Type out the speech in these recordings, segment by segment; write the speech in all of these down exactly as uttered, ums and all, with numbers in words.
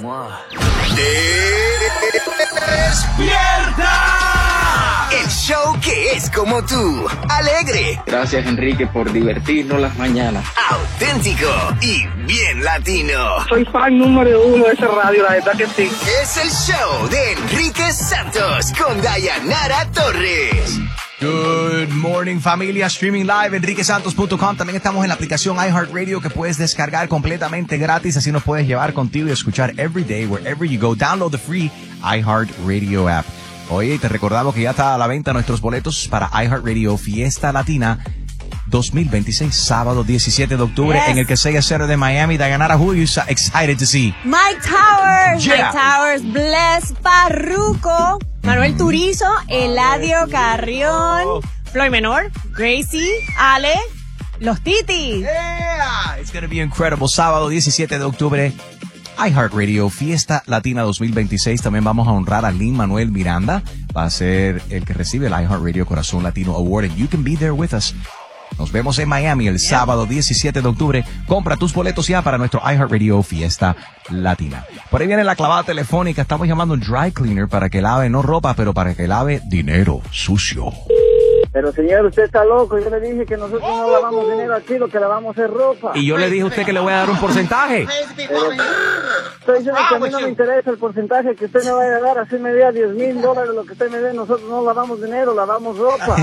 ¡Despierta! El show que es como tú, alegre. Gracias, Enrique, por divertirnos las mañanas. Auténtico y bien latino. Soy fan número uno de esa radio, la verdad que sí. Es el show de Enrique Santos con Dayanara Torres. Good morning, familia. Streaming live, enrique santos punto com. También estamos en la aplicación iHeartRadio que puedes descargar completamente gratis. Así nos puedes llevar contigo y escuchar every day, wherever you go. Download the free iHeartRadio app. Oye, te recordamos que ya está a la venta nuestros boletos para iHeartRadio Fiesta Latina dos mil veintiséis, sábado diecisiete de octubre, yes, en el Kaseya Center de Miami. Dayanara, who are you excited to see? Mike Towers, Yeah. Mike Towers, Bless Parruco, Manuel Turizo, Eladio Carrión, Floyd Menor, Gracie, Ale, Los Titis. Yeah, it's gonna be incredible. Sábado diecisiete de octubre, iHeartRadio Fiesta Latina dos mil veintiséis. También vamos a honrar a Lin-Manuel Miranda. Va a ser el que recibe el iHeartRadio Corazón Latino Award, and you can be there with us. Nos vemos en Miami el sábado diecisiete de octubre. Compra tus boletos ya para nuestro iHeartRadio Fiesta Latina. Por ahí viene la clavada telefónica. Estamos llamando a un dry cleaner para que lave no ropa, pero para que lave dinero sucio. Pero señor, usted está loco. Yo le dije que nosotros no lavamos dinero aquí, lo que lavamos es ropa. Y yo le dije a usted que le voy a dar un porcentaje. Pero estoy diciendo que a mí no me interesa el porcentaje que usted me vaya a dar. Así me dé diez mil dólares lo que usted me dé. Nosotros no lavamos dinero, lavamos ropa.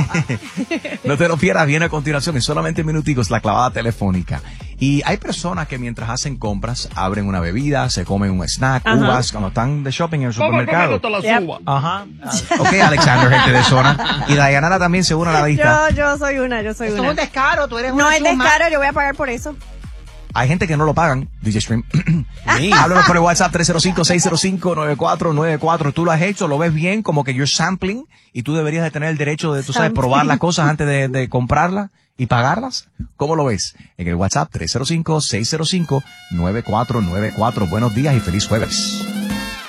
No te lo pierdas, viene a continuación en solamente minuticos la clavada telefónica. Y hay personas que mientras hacen compras abren una bebida, se comen un snack, Ajá. uvas, cuando están de shopping en el supermercado. Yep. Ajá. Ok, Alexander, gente de zona. Y Dayanara también se une a la lista. Yo, yo soy una, yo soy Eso una. es un descaro, tú eres No una es chusma. descaro, yo voy a pagar por eso. Hay gente que no lo pagan, D J Stream. Háblanos por el WhatsApp tres cero cinco, seis cero cinco, nueve cuatro nueve cuatro. Tú lo has hecho, lo ves bien, como que you're sampling, y tú deberías de tener el derecho de, tú sabes, probar las cosas antes de, de comprarlas y pagarlas. ¿Cómo lo ves? En el WhatsApp tres cero cinco, seis cero cinco, nueve cuatro nueve cuatro. Buenos días y feliz jueves.